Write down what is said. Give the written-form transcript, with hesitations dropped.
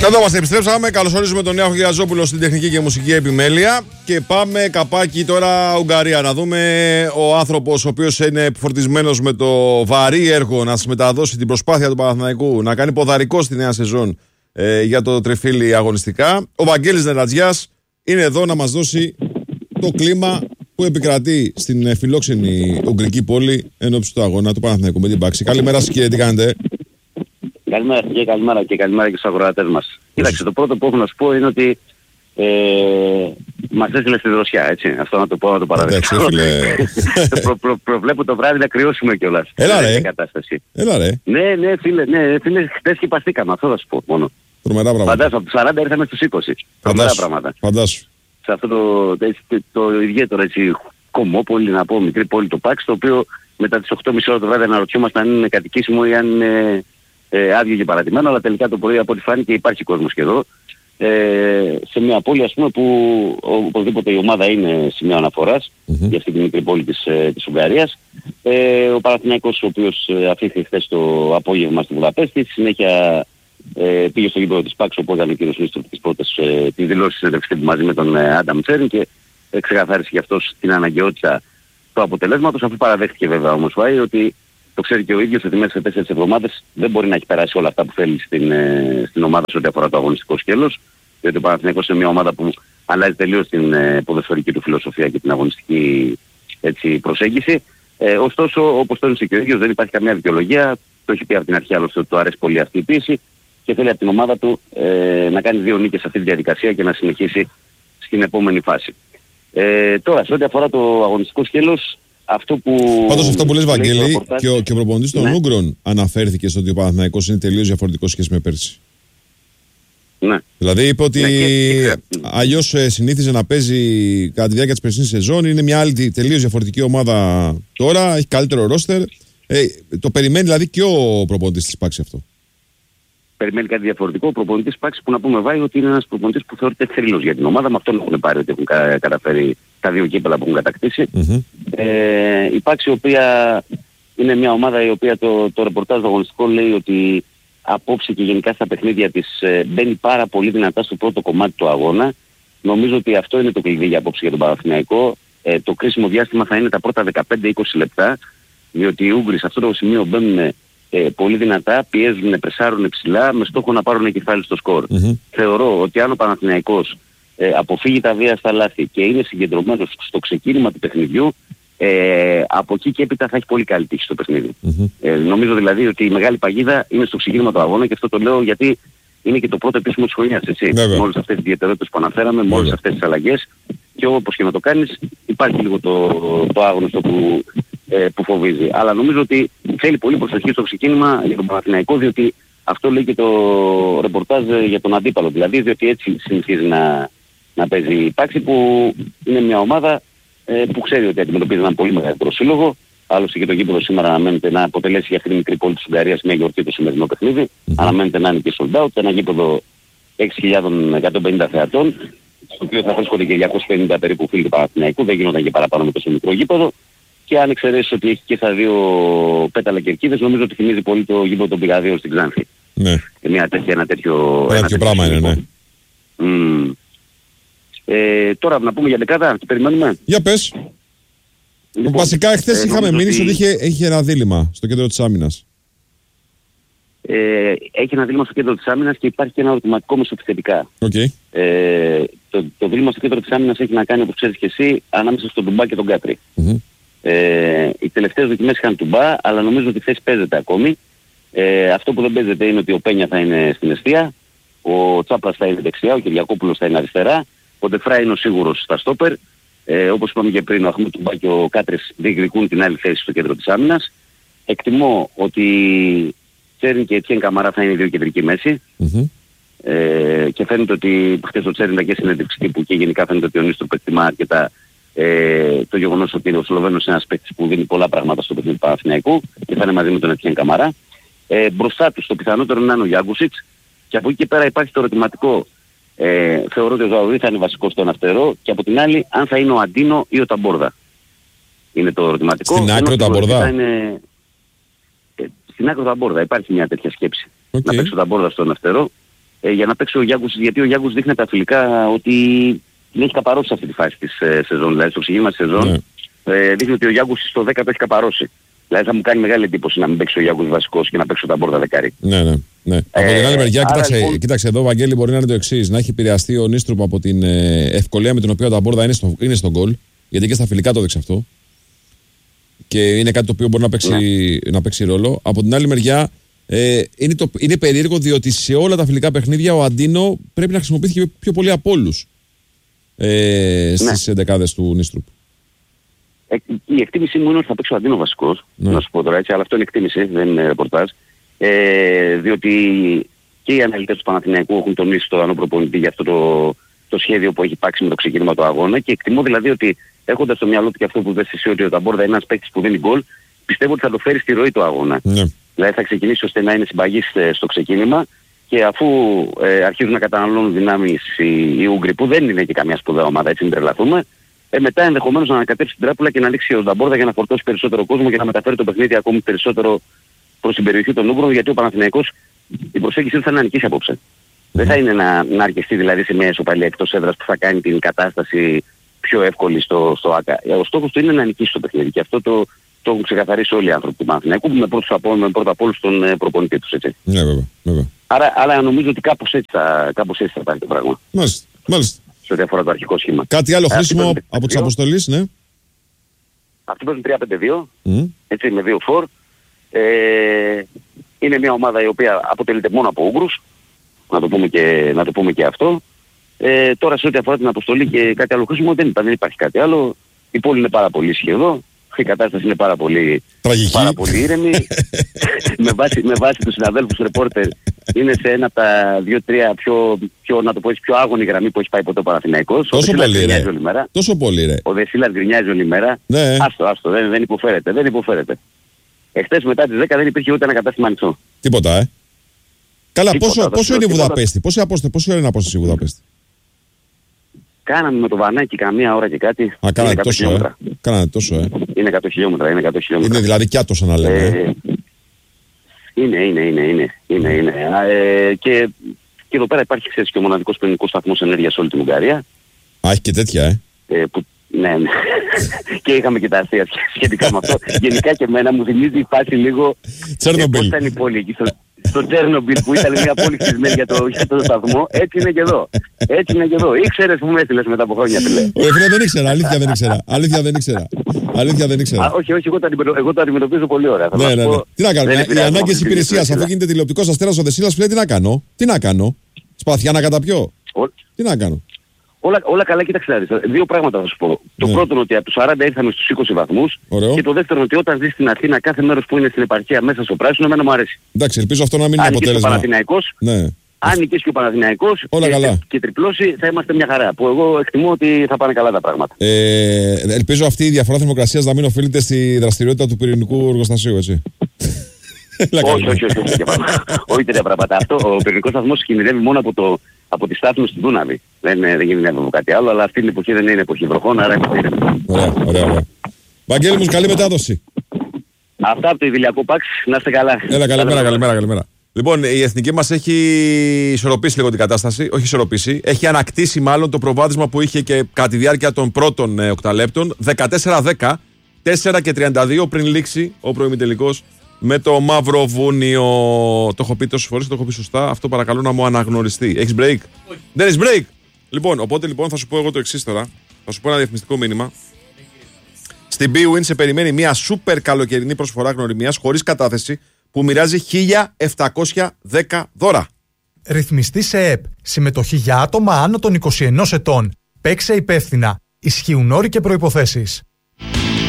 Εδώ μας επιστρέψαμε. Καλωσορίζουμε τον Νέο Γιαζόπουλο στην τεχνική και μουσική επιμέλεια. Και πάμε καπάκι τώρα Ουγγαρία. Να δούμε ο άνθρωπος ο οποίος είναι φορτισμένος με το βαρύ έργο να συμμεταδώσει την προσπάθεια του Παναθηναϊκού να κάνει ποδαρικό στη νέα σεζόν για το τριφύλι αγωνιστικά. Ο Βαγγέλης Νερατζιάς είναι εδώ να μας δώσει το κλίμα που επικρατεί στην φιλόξενη ουγγρική πόλη εν ώψη του αγώνα του Παναθηναϊκού με την Πάξη. Καλημέρα σας κύριε, τι κάνετε? Καλημέρα και καλημέρα και στους αγροατές μας. Κοίταξε, το πρώτο που έχω να σου πω είναι ότι μας έστειλε στη δροσιά, έτσι. Αυτό να το πω, να το παραδείξω. Προβλέπω το βράδυ να κρυώσουμε κιόλας. Έλα ρε. Έλα ρε. Ναι, φίλε, χτες χυπαστήκαμε, αυτό θα σου πω μόνο. Τρομερά πράγματα. Φαντάσου, από τους 40 ήρθαμε στους 20. Τρομερά πράγματα. Φαντάσου. Σε αυτό το ιδιαίτερο έτσι κομμόπολη, να πω, μικρή πόλη το Πάξη, το οποίο μετά τις 8.30 ώρα το βράδυ αναρωτιόμασταν αν είναι κατοικήσιμο ή αν είναι άδειο και παρατημένο, αλλά τελικά το πρωί από ό,τι φάνηκε υπάρχει κόσμος και εδώ. Σε μια πόλη ας πούμε που οπωσδήποτε η ομάδα είναι σημείο αναφοράς για αυτή την μικρή πόλη της Ουγγαρίας. Ο Παναθηναϊκός ο οποίος αφήθηκε χθες το απόγευμα στη Βουδαπέστη, συνέχεια πήγε στο γήπεδο της Πάξη όπου έκανε ο κ. Νίστρου τις πρώτες τις δηλώσεις συνέντευξης μαζί με τον Άνταμ Τσέρν και ξεκαθάρισε γι' αυτός την αναγκαιότητα του αποτελέσματος, αφού παραδέχτηκε βέβαια όμως ότι το ξέρει και ο ίδιος ότι μέσα σε 4 εβδομάδες δεν μπορεί να έχει περάσει όλα αυτά που θέλει στην ομάδα σε ό,τι αφορά το αγωνιστικό σκέλος, διότι ο Παναθηναϊκός είναι μια ομάδα που αλλάζει τελείως την ποδοσφαιρική του φιλοσοφία και την αγωνιστική έτσι, προσέγγιση. Ωστόσο, όπως τόνισε και ο ίδιος, δεν υπάρχει καμία δικαιολογία. Το έχει πει από την αρχή άλλωστε ότι του αρέσει πολύ αυτή η πίεση και θέλει από την ομάδα του να κάνει 2 νίκες σε αυτή τη διαδικασία και να συνεχίσει στην επόμενη φάση. Τώρα, σε ό,τι αφορά το αγωνιστικό σκέλος, Πάντως αυτό που λες Βαγγέλη, και ο προπονητής των Ούγγρων αναφέρθηκε στο ότι ο Παναθηναϊκός είναι τελείως διαφορετικό σχέση με πέρσι. Ναι. Δηλαδή είπε ότι αλλιώς συνήθιζε να παίζει κατά τη διάρκεια της περσινής σεζόν, είναι μια άλλη τελείως διαφορετική ομάδα τώρα, έχει καλύτερο ρόστερ. Το περιμένει δηλαδή και ο προπονητής της Πάξη αυτό. Περιμένει κάτι διαφορετικό. Ο προπονητής Πάξη που να πούμε Βάη ότι είναι ένας προπονητής που θεωρείται θρύλος για την ομάδα. Με αυτόν έχουν πάρει ότι έχουν καταφέρει τα 2 κύπελα που έχουν κατακτήσει. Η Πάξη η οποία είναι μια ομάδα η οποία το ρεπορτάζ αγωνιστικό λέει ότι απόψε και γενικά στα παιχνίδια της μπαίνει πάρα πολύ δυνατά στο πρώτο κομμάτι του αγώνα. Νομίζω ότι αυτό είναι το κλειδί για απόψε για τον Παναθηναϊκό. Το κρίσιμο διάστημα θα είναι τα πρώτα 15-20 λεπτά, διότι οι Ούγγροι σε αυτό το σημείο μπαίνουν πολύ δυνατά, πιέζουν, πρεσάρουν ψηλά με στόχο να πάρουν κεφάλι στο σκορ. Θεωρώ ότι αν ο Παναθηναϊκός αποφύγει τα βίαστα λάθη και είναι συγκεντρωμένος στο ξεκίνημα του παιχνιδιού, από εκεί και έπειτα θα έχει πολύ καλή τύχη στο παιχνίδι. Νομίζω δηλαδή ότι η μεγάλη παγίδα είναι στο ξεκίνημα του αγώνα και αυτό το λέω γιατί είναι και το πρώτο επίσημο της χρονιάς, έτσι. Με όλες αυτές τις ιδιαιτερότητες που αναφέραμε, με όλες αυτές τις αλλαγές και όπως και να το κάνεις υπάρχει λίγο το άγνωστο που φοβίζει. Αλλά νομίζω ότι θέλει πολύ προσοχή στο ξεκίνημα για τον Παναθηναϊκό, διότι αυτό λέει και το ρεπορτάζ για τον αντίπαλο. Δηλαδή, διότι έτσι συνηθίζει να παίζει η Πάξη, που είναι μια ομάδα που ξέρει ότι αντιμετωπίζει έναν πολύ μεγαλύτερο σύλλογο. Άλλωστε και το γήπεδο σήμερα αναμένεται να αποτελέσει για αυτή τη μικρή πόλη της Ουγγαρίας μια γιορτή το σημερινό παιχνίδι. Αναμένεται να είναι και sold out, ένα γήπεδο 6.150 θεατών, στο οποίο θα βρίσκονται και 250 περίπου φίλοι του Παναθηναϊκού, δεν γίνονταν και παραπάνω με τόσο μικρό γήπεδο. Και αν εξαιρέσεις ότι έχει και στα 2 πέταλα κερκίδες, νομίζω ότι θυμίζει πολύ το γήπεδο των Πηγαδίων στην Ξάνθη. Ναι. Ένα τέτοιο πράγμα είναι, ναι. Τώρα να πούμε για δεκάδα, τι περιμένουμε. Για πες. Λοιπόν, βασικά εχθές είχαμε μείνει ότι είχε ένα δίλημμα στο κέντρο της άμυνας. Έχει ένα δίλημμα στο κέντρο της άμυνας και υπάρχει και ένα ερωτηματικό μεσοπιθετικά. Το δίλημμα στο κέντρο της άμυνας έχει να κάνει, όπως ξέρεις και εσύ, ανάμεσα στον Τουμπά και τον Κάτρι. Οι τελευταίες δοκιμές είχαν Τουμπά, αλλά νομίζω ότι η θέση παίζεται ακόμη. Αυτό που δεν παίζεται είναι ότι ο Πένια θα είναι στην εστία, ο Τσάπρας θα είναι δεξιά, ο Κυριακόπουλος θα είναι αριστερά, ο Ντεφρά είναι ο σίγουρος στα στόπερ. Όπως είπαμε και πριν, ο Αχμέτ Τουμπά και ο Κάτρης διεκδικούν την άλλη θέση στο κέντρο της άμυνας. Εκτιμώ ότι Τσέριν και Ετιέν Καμαρά θα είναι η 2 κεντρική μέση. Και φαίνεται ότι χθες ο Τσέριν ήταν και συνέντευξη τύπου και γενικά φαίνεται ότι ο Νίστρου εκτιμά αρκετά το γεγονός ότι ο Σλοβαίνος είναι ένας παίκτης που δίνει πολλά πράγματα στο παιχνίδι του Παναθηναϊκού και θα είναι μαζί με τον Ετιέν Καμαρά. Μπροστά τους το πιθανότερο είναι ο Γιάνγκουσιτς και από εκεί και πέρα υπάρχει το ερωτηματικό. Θεωρώ ότι ο Ζαουδί θα είναι βασικός στον αριστερό και από την άλλη αν θα είναι ο Αντίνο ή ο Ταμπόρδα. Είναι το ερωτηματικό. Στην άκρη ο Ταμπόρδα. Στην άκρη ο Ταμπόρδα υπάρχει μια τέτοια σκέψη. Να παίξει ο Ταμπόρδα στον αριστερό για να παίξει ο Γιάγκος, γιατί ο Γιάγκος δείχνει τα φιλικά ότι την έχει καπαρώσει σε αυτή τη φάση της σεζόν. Δηλαδή στο ξεκίνημα της σεζόν δείχνει ότι ο Γιάγκος στο 10 το έχει καπαρώσει. Δηλαδή θα μου κάνει μεγάλη εντύπωση να μην παίξει ο Γιάγκος βασικός και να παίξει ο Ταμπόρδα δεκάρι. Ναι. Από την άλλη μεριά, κοίταξε εδώ, Βαγγέλη, μπορεί να είναι το εξής. Να έχει επηρεαστεί ο Νίστρουπ από την ευκολία με την οποία ο Ταμπόρδα είναι στο γκολ. Γιατί και στα φιλικά το έδειξε αυτό. Και είναι κάτι το οποίο μπορεί να παίξει ρόλο. Από την άλλη μεριά, είναι περίεργο διότι σε όλα τα φιλικά παιχνίδια ο Αντίνο πρέπει να χρησιμοποιήθηκε πιο πολύ από όλους στις εντεκάδες του Νίστρουπ. Η εκτίμησή μου είναι ότι θα παίξει ο Αντίνο βασικός, να σου πω τώρα έτσι, αλλά αυτό είναι εκτίμηση, δεν είναι ρεπορτάζ. Διότι και οι αναλυτές του Παναθηναϊκού έχουν τονίσει το ανώ προπονητή για αυτό το σχέδιο που έχει υπάρξει με το ξεκίνημα του αγώνα και εκτιμώ δηλαδή ότι έχοντας στο μυαλό του και αυτό που δες εσύ ότι ο Ταμπόρδα είναι ένας παίκτης που δίνει γκολ, πιστεύω ότι θα το φέρει στη ροή του αγώνα. Δηλαδή θα ξεκινήσει ώστε να είναι συμπαγής στο ξεκίνημα και αφού αρχίζουν να καταναλώνουν δυνάμεις οι Ούγγροι που δεν είναι και καμιά σπουδαία ομάδα, έτσι μην τρελαθούμε, μετά ενδεχομένως να ανακατέψει την τράπουλα και να ανοίξει ο Ταμπόρδα για να φορτώσει περισσότερο κόσμο και να μεταφέρει το παιχνίδι ακόμη περισσότερο προς την περιοχή των Ούγγρων, γιατί ο Παναθηναϊκός η προσέγγιση του θα είναι να νικήσει απόψε. Δεν θα είναι να αρκεστεί δηλαδή σε μια ισοπαλία εκτός έδρας που θα κάνει την κατάσταση πιο εύκολη στο ΆΚΑ. Ο στόχος του είναι να νικήσει το παιχνίδι και αυτό το έχουν ξεκαθαρίσει όλοι οι άνθρωποι του Παναθηναϊκού με πρώτα απ' όλους τον προπονητή τους. Έτσι. Ναι, βέβαια. Άρα νομίζω ότι κάπως έτσι θα πάρει το πράγμα. Μάλιστα. Σε ό,τι αφορά το αρχικό σχήμα. Κάτι άλλο χρήσιμο από τις αποστολές, ναι. Αυτοί παίζουν 3-5-2, έτσι με 2 φορ. Είναι μια ομάδα η οποία αποτελείται μόνο από Ούγγρους, να το πούμε και αυτό. Τώρα σε ό,τι αφορά την αποστολή και κάτι άλλο χρήσιμο δεν υπάρχει κάτι άλλο. Η πόλη είναι πάρα πολύ ισχυρή εδώ. Η κατάσταση είναι πάρα πολύ ήρεμη. με βάση τους συναδέλφους ρεπόρτερ είναι σε ένα από τα 2-3 πιο άγωνη γραμμή που έχει πάει ποτέ ο Παναθηναϊκός. Τόσο πολύ ρε. Ο Δεσίλας γκρινιάζει όλη μέρα. Ναι. Άστο, δεν υποφέρεται. Εχθές μετά τις 10 δεν υπήρχε ούτε ένα κατάστημα ανοιχτό. Τίποτα, Καλά, πόσο είναι η Βουδαπέστη, πόση είναι η απόσταση η Βουδαπέστη? Κάναμε με το βανάκι καμία ώρα και κάτι. Κάνατε τόσο, Είναι 100 χιλιόμετρα. Είναι δηλαδή κι άτοσα να λέμε. Είναι. Και εδώ πέρα υπάρχει και ο μοναδικός πυρηνικός σταθμός ενέργειας σε όλη την Ουγγαρία. Έχει και τέτοια, Ναι. Και είχαμε και τα αστεία σχετικά με αυτό. Γενικά και εμένα μου θυμίζει η φάση λίγο πώς ήταν η πόλη εκεί στο Τσέρνομπιλ που ήταν μια πόλη χτισμένη για το σταθμό. Έτσι είναι και εδώ. Ήξερες που με έστειλες μετά από χρόνια, φίλε. Φίλε, δεν ήξερα, αλήθεια δεν ήξερα. Όχι, εγώ το αντιμετωπίζω πολύ ωραία. Ναι. Τι να κάνω, οι ανάγκες υπηρεσίας, αφού γίνεται τηλεοπτικός αστέρας ο Δεσίλας, φίλε, τι να κάνω. Σπαθιά να καταπιώ. Τι να κάνω. Όλα καλά, κοίταξε. Δύο πράγματα θα σου πω. Το πρώτο είναι ότι από τους 40 ήρθαμε στους 20 βαθμούς. Ωραίο. Και το δεύτερο είναι ότι όταν ζεις στην Αθήνα, κάθε μέρος που είναι στην επαρχία μέσα στο πράσινο, εμένα μου αρέσει. Εντάξει, ελπίζω αυτό να μην είναι αποτέλεσμα. Αν νικήσει και ο Παναθηναϊκός και τριπλώσει, θα είμαστε μια χαρά. Που εγώ εκτιμώ ότι θα πάνε καλά τα πράγματα. Ελπίζω αυτή η διαφορά θερμοκρασίας να μην οφείλεται στη δραστηριότητα του πυρηνικού εργοστασίου, έτσι. Όχι τέτοια πράγματα. Ο πυρηνικός σταθμός κινδυνεύει μόνο από τη στάθμη στην Δούναβη. Δεν κινδυνεύει από κάτι άλλο, αλλά αυτή την εποχή δεν είναι εποχή βροχών, άρα είναι. Ωραία. Βαγγέλη μου, καλή μετάδοση. Αυτά από το Ιδηλιακό Παξ, να είστε καλά. Καλημέρα. Λοιπόν, η εθνική μας έχει ισορροπήσει λίγο την κατάσταση. Όχι ισορροπήσει. Έχει ανακτήσει μάλλον το προβάδισμα που είχε και κατά τη διάρκεια των πρώτων οκταλέπτων. 14-10, 4-32 πριν λήξει ο προημιτελικός με το Μαυροβούνιο. Το έχω πει τόσες φορές, το έχω πει σωστά. Αυτό παρακαλώ να μου αναγνωριστεί. Έχεις break? Όχι. Δεν έχεις break. Οπότε θα σου πω εγώ το εξής τώρα. Θα σου πω ένα διαφημιστικό μήνυμα. Στην BWIN σε περιμένει μια σούπερ καλοκαιρινή προσφορά γνωριμίας χωρίς κατάθεση που μοιράζει 1.710 δώρα. Ρυθμιστή σε ΕΠ. Συμμετοχή για άτομα άνω των 21 ετών. Παίξε υπεύθυνα. Ισχύουν όροι και προϋποθέσεις.